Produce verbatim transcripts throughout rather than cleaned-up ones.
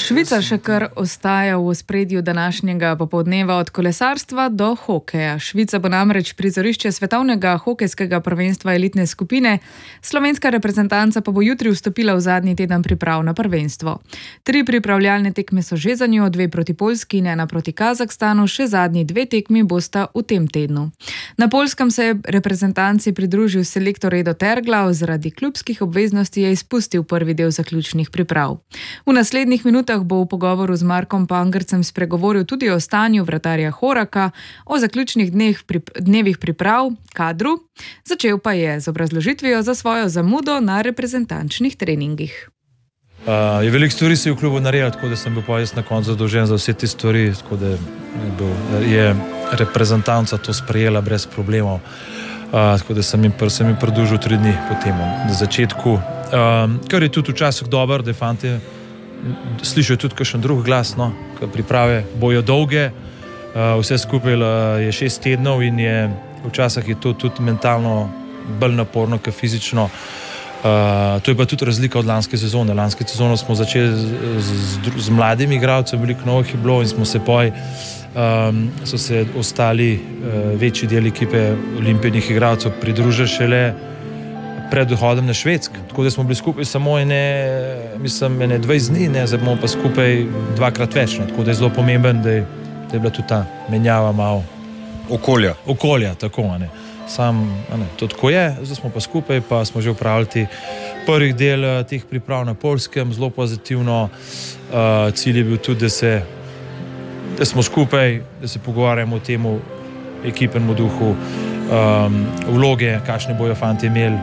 Švica še kar ostaja v ospredju današnjega popoldneva od kolesarstva do hokeja. Švica bo namreč prizorišče svetovnega hokejskega prvenstva elitne skupine, slovenska reprezentanca pa bo jutri vstopila v zadnji teden priprav na prvenstvo. Tri pripravljalne tekme so že za njo, dve proti Poljski in ena proti Kazahstanu, še zadnji dve tekmi bosta v tem tednu. Na Poljskem se je reprezentanci pridružil selektor Edo Terglav, zaradi klubskih obveznosti je izpustil prvi del zaključnih priprav. V naslednjih minutah bo v pogovoru z Markom Pangercem spregovoril tudi o stanju vratarja Horaka, o zaključnih dneh, prip, dnevih priprav, kadru, začel pa je z obrazložitvijo za svojo zamudo na reprezentančnih treningih. Uh, je veliko stvari se v klubu naredil, tako da sem bil pa jaz na koncu zadolžen za vse te stvari, tako da je, bil, je reprezentanca to sprejela brez problemov. Uh, tako da sem jim, pr, sem jim pridružil tri dni po tem na začetku. Um, kar je tudi včasih dobro, da fante slišijo tudi kakšen drug glas, no, ker priprave bojo dolge, uh, vse skupaj uh, je šest tednov in je včasih je to tudi mentalno bolj naporno, kot fizično. Uh, to je pa tudi razlika od lanske sezone. Lanske sezone smo začeli z, z, z mladimi igralci, veliko novih je bilo in smo se poj, um, so se ostali uh, večji del ekipe olimpijskih igralcev pridružili šele pred odhodom na Švedsko. Tako da smo bili skupaj samo ene, mislim, ene dvajset dni, ne, zdaj bomo pa skupaj dvakrat več. Ne. Tako da je zelo pomemben, da je, da je bila tudi ta menjava malo okolja. Okolja, tako, ne. Sam, ne, to tako je, zdaj smo pa skupaj, pa smo že upravili prvih del teh priprav na Poljskem, zelo pozitivno. Uh, cilj je bil tudi, da, se, da smo skupaj, da se pogovarjamo o temu ekipenemu duhu, um, vloge, kakšne bojo fanti imeli,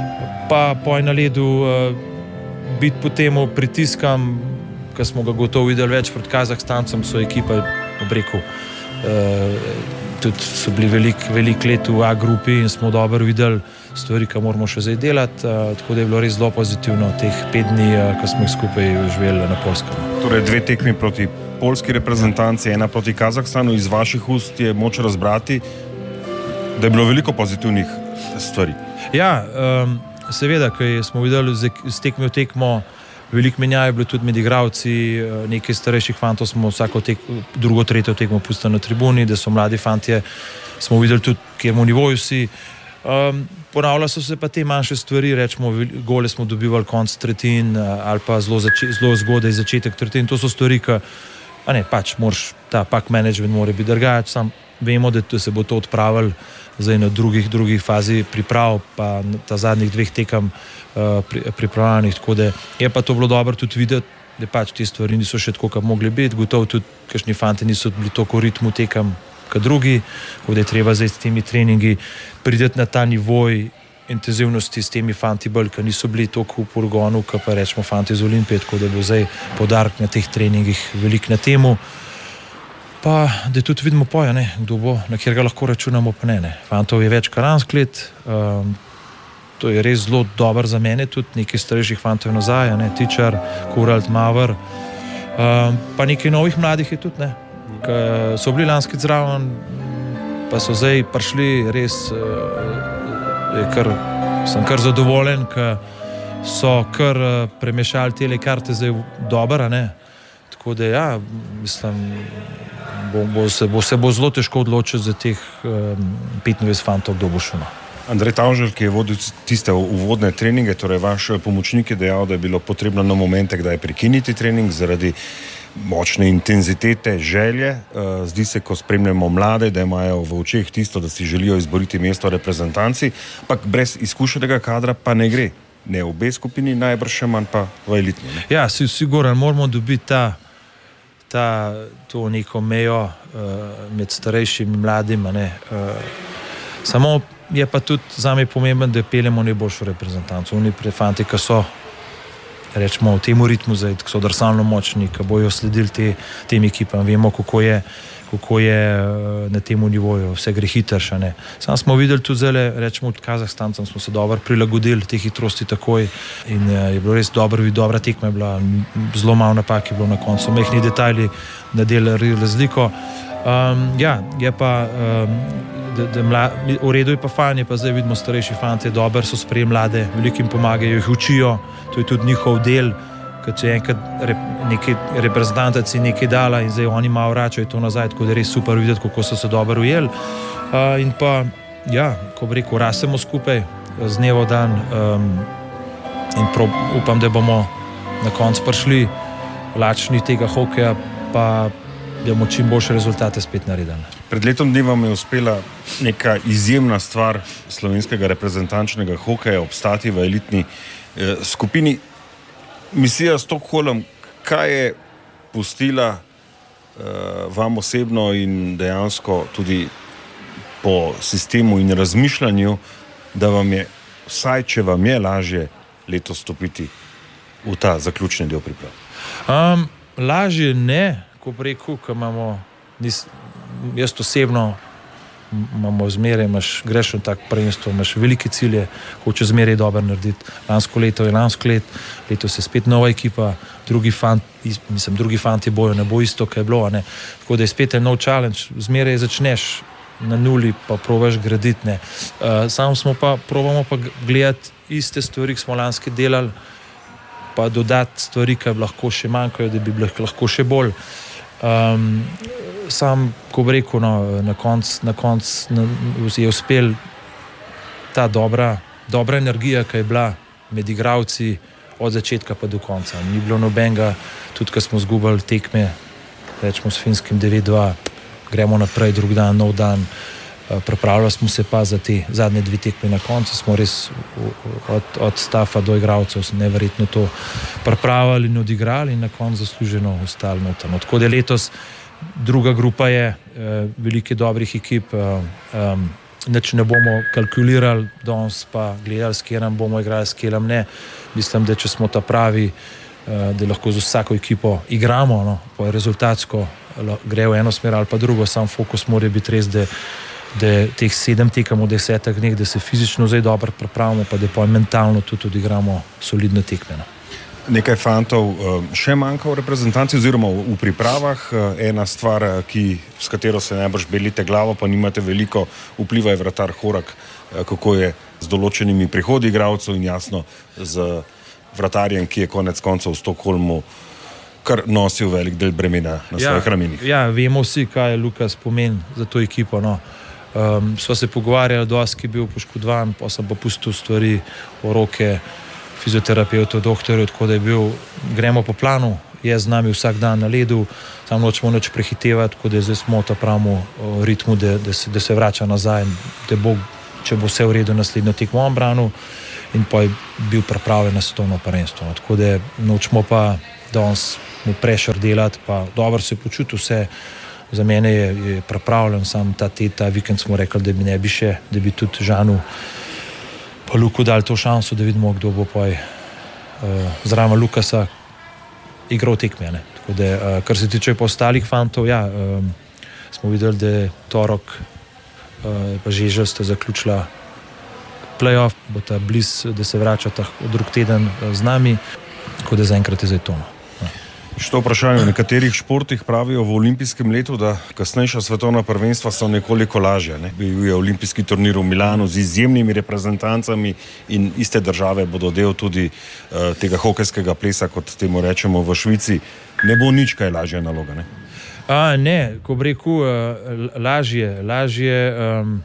pa po na ledu uh, biti po temu pritiskam, ker smo ga gotovo videli več proti Kazahstancem, so ekipa obreku. Uh, tudi so bili velik, velik let v A grupi in smo dobro videli stvari, ki moramo še zdaj delati, uh, tako da je bilo res zelo pozitivno teh pet dni, uh, ki smo jih skupaj živeli na Poljskem. Torej dve tekmi proti poljski reprezentanci, ena proti Kazahstanu, iz vaših ust je moč razbrati, da je bilo veliko pozitivnih stvari. Ja, um, seveda, ker smo videli z tekmo v tekmo, veliko menjav je bilo tudi med igralci, nekaj starejših fantov smo vsako tek, drugo, tretjo tekmo pustili na tribuni, da so mladi fantje, smo videli tudi, kjer mu nivoju si. Um, ponavlja so se pa te manjše stvari, rečemo, gole smo dobivali konc tretjin ali pa zelo, zače, zelo zgodaj začetek tretjin, to so stvari, ki, a ne, pač moraš, ta pack management mora biti drugač, sam vemo, da se bo to odpravili zdaj na drugih, drugih fazi priprav, pa ta zadnjih dveh tekam uh, pri, pripravljanih, tako da je pa to bilo dobro tudi videti, da pač te stvari niso še tako, kot mogli biti, gotovo tudi kakšni fanti niso bili toliko v ritmu tekam, kot drugi, tako da je treba zdaj s temi treningi prideti na ta nivoj intenzivnosti s temi fanti bolj, ker niso bili toliko v purgonu, kot pa rečemo fanti z Olimpije, tako da bo zdaj poudarek na teh treningih velik na temu. Pa, da tudi vidimo poja, ne, kdo bo, na kjer ga lahko računamo, pa ne, ne. Fantov je več karansk let, um, to je res zelo dober za mene, tudi nekaj starejših fantov je nazaj, ne, Tičar, Kuralt, Maver, um, pa nekaj novih mladih je tudi, ne, ki so bili lanski zraven, pa so zdaj prišli, res uh, kar, sem kar zadovoljen, ker so kar uh, premešali tele karte zdaj dobro, ne, tako da ja, mislim, Bo, bo, se, bo se bo zelo težko odločiti za teh um, petindvajset fantov, kdo bo šel. Andrej Tavželj, ki je vodil tiste uvodne treninge, torej vaš pomočnik je dejal, da je bilo potrebno na momente, kdaj prekiniti trening zaradi močne intenzitete, želje. Uh, zdi se, ko spremljamo mlade, da imajo v očeh tisto, da si želijo izboriti mesto reprezentanci, ampak brez izkušenega kadra pa ne gre. Ne v obe skupini, najbrž še manj pa v elitni. Ne? Ja, si sigurno moramo dobiti ta Ta, to neko mejo uh, med starejšim in mladim. Ne. Uh, samo je pa tudi zame pomemben, da peljemo najboljšo reprezentanco. Oni fanti, ki so, rečemo, v tem ritmu, zdaj, ki so drsalno močni, ki bojo sledili te, tem ekipam. Vemo, kako je, kako je uh, na tem nivoju, vse gre hitrše. Sam smo videli tudi zdaj, rečemo, od Kazahstancem smo se dobro prilagodili te hitrosti takoj in uh, je bilo res dobro, dobra tekma je bila, zelo malo napak je bilo na koncu, mehni detajli nadelali razliko. Um, ja, je pa um, da, da mla, v redu je pa fajn, je pa zdaj vidimo starejši fante, dobro so sprejeli mlade, veliko jim pomagajo, jih učijo, to je tudi njihov del, ker če enkrat rep, neki reprezentantaci nekaj dala in zdaj oni malo vračajo to nazaj, tako da je res super videti, kako so se dobro ujeli. Uh, in pa, ja, ko bi rekel, rasemo skupaj z dnevo dan um, in pro, upam, da bomo na koncu prišli lačni tega hokeja, pa da bomo čim boljše rezultate spet naredili. Pred letom dni vam je uspela neka izjemna stvar slovenskega reprezentančnega hokeja obstati v elitni eh, skupini. Misija Stockholm, kaj je pustila eh, vam osebno in dejansko tudi po sistemu in razmišljanju, da vam je, vsaj če vam je lažje letos stopiti v ta zaključni del priprav? Um, lažje ne, ko bi rekel, ko imamo, nis, jaz osebno imamo zmeraj, imaš greš v tak prvenstvo, imaš velike cilje, hoče zmeraj dobro narediti. Lansko leto je lansko let, letos je spet nova ekipa, drugi fant, mislim, drugi fanti bojo, ne bo isto, kaj je bilo, ne. Tako da je spet en nov challenge, zmeraj začneš na nuli, pa probaš graditi, ne. Uh, sam smo pa, probamo pa gledati iste stvari, ki smo lanski delali, pa dodati stvari, ki lahko še manjkajo, da bi bili lahko še bolj. Um, sam, ko bi rekel, no, na koncu na konc, je uspel ta dobra, dobra energija, ki je bila med igralci od začetka pa do konca. Ni bilo nobenega, tudi ko smo zgubili tekme, rečemo s Finskim devet dva, gremo naprej, drug dan, nov dan. Pripravljali smo se pa za te zadnje dve tekme na koncu, smo res od, od stafa do igralcev neverjetno to pripravili in odigrali in na koncu zasluženo ostali notano. Tako da letos druga grupa je eh, velike dobrih ekip, eh, um, nič ne bomo kalkulirali, danes pa gledali, s kjeram bomo igrali, s kjeram ne. Mislim, da če smo ta pravi, eh, da lahko z vsako ekipo igramo, no, pa rezultatsko gre v eno smer ali pa drugo, sam fokus mora biti res, da da teh sedem tekem v desetih dneh, da se fizično zdaj dobro pripravimo, pa da pa mentalno tudi odigramo solidne tekme. Nekaj fantov še manjka v reprezentanci oziroma v pripravah. Ena stvar, ki, s katero se najbrž belite glavo, pa nimate veliko vpliva, je vratar Horak, kako je z določenimi prihodi igralcev in jasno z vratarjem, ki je konec koncev v Stockholmu kar nosil velik del bremena na ja, svojih ramenih. Ja, vemo vsi, kaj je Lukas pomen za to ekipo, no. Um, sva se pogovarjali, dosti, ki je bil poškodovan, pa sem pa pustil stvari v roke fizioterapeutu, doktorju, tako da je bil, gremo po planu, je z nami vsak dan na ledu, samo nočemo nič prehitevati, tako da zdaj smo v ta pravmu ritmu, da, da, se, da se vrača nazaj, da bo, če bo vse v redu, naslednjo tekmo v branu in pa je bil pripravljen na svetovno prvenstvo. Tako da nočemo pa danes mu prešer delati, pa dobro se počuti vse. Za mene je, je pripravljen, sam ta, te, ta vikend smo rekli, da bi ne bi še, da bi tudi Žanu pa Luku dali to šanso, da vidimo, kdo bo pa uh, zraven Lukasa igral tekme. Ne. Tako da, uh, kar se tiče pa ostalih fantov, ja, um, smo videli, da je Torok uh, pa Žeželj sta zaključila play-off, bo ta bliz, da se vračata drug teden uh, z nami, tako da zaenkrat je zdaj to. Što vprašanje, v nekaterih športih pravijo v olimpijskem letu, da kasnejša svetovna prvenstva so nekoliko lažja. Ne? Bil je olimpijski turnir v Milanu z izjemnimi reprezentancami in iste države bodo del tudi uh, tega hokejskega plesa, kot temu rečemo v Švici. Ne bo nič kaj lažja naloga, ne? A, ne, ko bi rekel, uh, lažje, lažje... Um...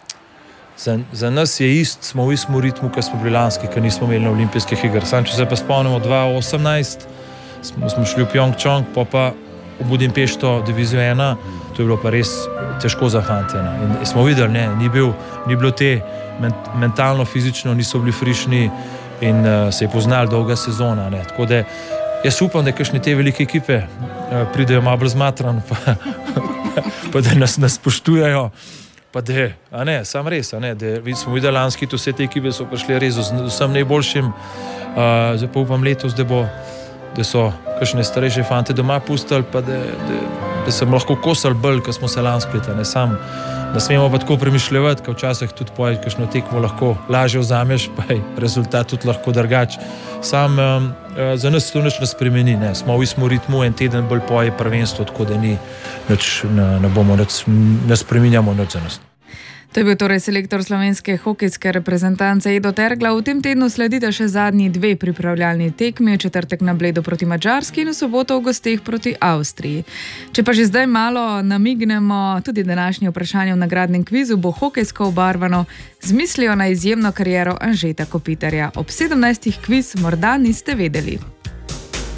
Za, za nas je ist, smo v istem ritmu, kot smo bili lanski, ker nismo imeli na olimpijskih iger. Sam, če se pa spomnimo dva tisoč osemnajst, smo, smo šli v Pjongčong, pa pa v Budimpešto divizijo ena, to je bilo pa res težko za fante. In smo videli, ne, ni, bil, ni bilo te mentalno, fizično, niso bili frišni in uh, se je poznali dolga sezona. Ne. Tako da jaz upam, da kakšne te velike ekipe uh, pridejo malo bolj zmatran, pa, pa da nas, nas spoštujejo. Pa da, a ne, sam res, a ne, da smo videli lanski, to vse te ekipe so prišli res z vsem najboljšim, uh, zdaj pa upam letos, da bo, da so kakšne starejše fante doma pustili, pa da, da, da sem lahko kosali bolj, ko smo se lanski leta, ne, sam, da smemo pa tako premišljevati, ko včasih tudi pojedi, kakšno tekmo lahko lažje vzameš, pa je rezultat tudi lahko drugač. Sam, um, za nas to nič ne spremeni, ne, smo v istem ritmu, en teden bolj poje prvenstvo, tako da ni, nič, ne, ne bomo, nič, ne spreminjamo nič za nas. To je bil torej selektor slovenske hokejske reprezentance Edo Terglav. V tem tednu sledita še zadnji dve pripravljalni tekmi, v četrtek na Bledu proti Madžarski in v soboto v gosteh proti Avstriji. Če pa že zdaj malo namignemo, tudi današnje vprašanje v nagradnem kvizu bo hokejsko obarvano z mislijo na izjemno kariero Anžeta Kopitarja. Ob sedemnajstih kviz morda niste vedeli.